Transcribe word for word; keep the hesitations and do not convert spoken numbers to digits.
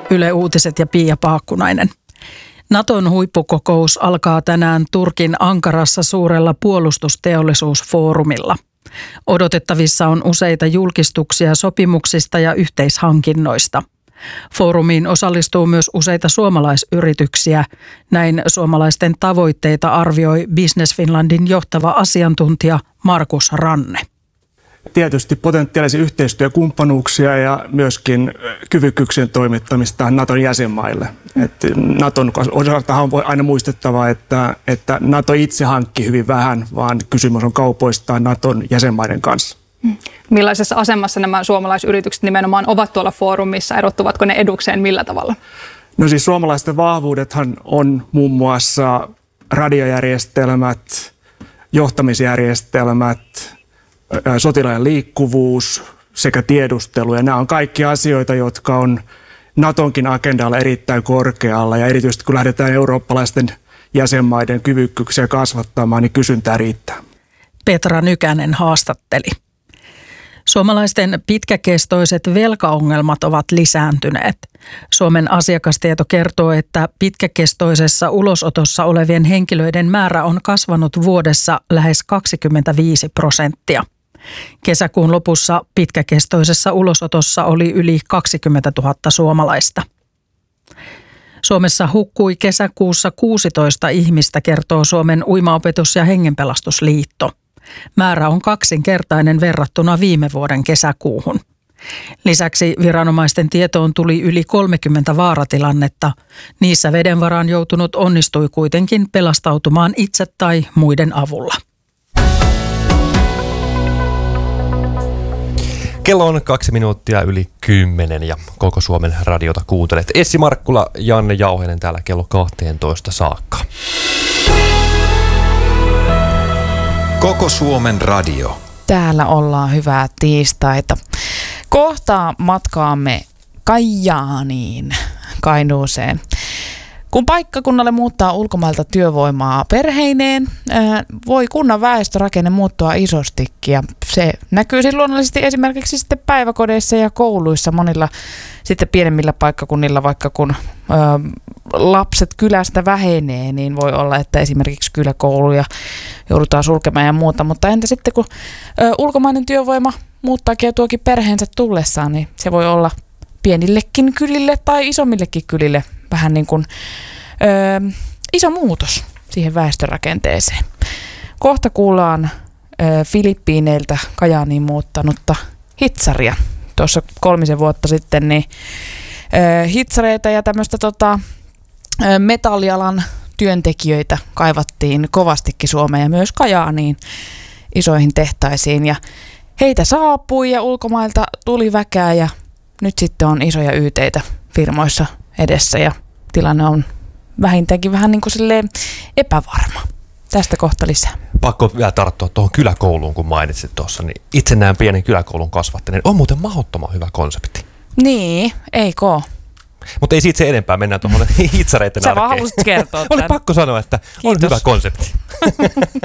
Yle Uutiset ja Pia Paakkunainen. Naton huippukokous alkaa tänään Turkin Ankarassa suurella puolustusteollisuusfoorumilla. Odotettavissa on useita julkistuksia sopimuksista ja yhteishankinnoista. Foorumiin osallistuu myös useita suomalaisyrityksiä. Näin suomalaisten tavoitteita arvioi Business Finlandin johtava asiantuntija Markus Ranne. Tietysti potentiaalisia yhteistyökumppanuuksia ja myöskin kyvykkyyksien toimittamista Naton jäsenmaille. Et Naton osalta on aina muistettava, että, että Nato itse hankki hyvin vähän, vaan kysymys on kaupoistaan Naton jäsenmaiden kanssa. Millaisessa asemassa nämä suomalaisyritykset nimenomaan ovat tuolla foorumissa? Erottuvatko ne edukseen millä tavalla? No siis suomalaisten vahvuudethan on muun muassa radiojärjestelmät, johtamisjärjestelmät, sotilaiden liikkuvuus sekä tiedustelu. Ja nämä on kaikki asioita, jotka on Natonkin agendalla erittäin korkealla. Ja erityisesti kun lähdetään eurooppalaisten jäsenmaiden kyvykkyyksiä kasvattamaan, niin kysyntää riittää. Petra Nykänen haastatteli. Suomalaisten pitkäkestoiset velkaongelmat ovat lisääntyneet. Suomen asiakastieto kertoo, että pitkäkestoisessa ulosotossa olevien henkilöiden määrä on kasvanut vuodessa lähes kaksikymmentäviisi prosenttia. Kesäkuun lopussa pitkäkestoisessa ulosotossa oli yli kaksikymmentätuhatta suomalaista. Suomessa hukkui kesäkuussa kuusitoista ihmistä, kertoo Suomen uimaopetus- ja hengenpelastusliitto. Määrä on kaksinkertainen verrattuna viime vuoden kesäkuuhun. Lisäksi viranomaisten tietoon tuli yli kolmekymmentä vaaratilannetta. Niissä veden varaan joutunut onnistui kuitenkin pelastautumaan itse tai muiden avulla. Kello on kaksi minuuttia yli kymmenen ja Koko Suomen radiota kuuntelet. Essi Markkula, Janne Jauhinen täällä kello kaksitoista saakka. Koko Suomen radio. Täällä ollaan, hyvää tiistaita. Kohta matkaamme Kajaaniin, Kainuuseen. Kun paikkakunnalle muuttaa ulkomailta työvoimaa perheineen, voi kunnan väestörakenne muuttua isostikin. Ja se näkyy siis luonnollisesti esimerkiksi sitten päiväkodeissa ja kouluissa monilla sitten pienemmillä paikkakunnilla, vaikka kun ö, lapset kylästä vähenee, niin voi olla, että esimerkiksi kyläkouluja joudutaan sulkemaan ja muuta. Mutta entä sitten kun ö, ulkomainen työvoima muuttaakin ja tuokin perheensä tullessaan, niin se voi olla pienillekin kylille tai isommillekin kylille vähän niin kuin ö, iso muutos siihen väestörakenteeseen. Kohta kuullaan ö, Filippiineiltä Kajaaniin muuttanutta hitsaria. Tuossa kolmisen vuotta sitten niin ö, hitsareita ja tämmöistä tota, ö, metallialan työntekijöitä kaivattiin kovastikin Suomeen ja myös Kajaaniin isoihin tehtaisiin. Ja heitä saapui ja ulkomailta tuli väkeä ja nyt sitten on isoja yteitä firmoissa edessä ja tilanne on vähintäänkin vähän niin kuin silleen epävarma. Tästä kohta lisää. Pakko vielä tarttua tuohon kyläkouluun, kun mainitsit tuossa. Niin itse näen pienen kyläkoulun kasvattaneen. On muuten mahdottoman hyvä konsepti. Niin, eikö? Mutta ei siitä se enempää, mennään tuohon hitsareiden arkeen. Sä vaan halusit kertoa Oli pakko sanoa, että on Kiitos. hyvä konsepti.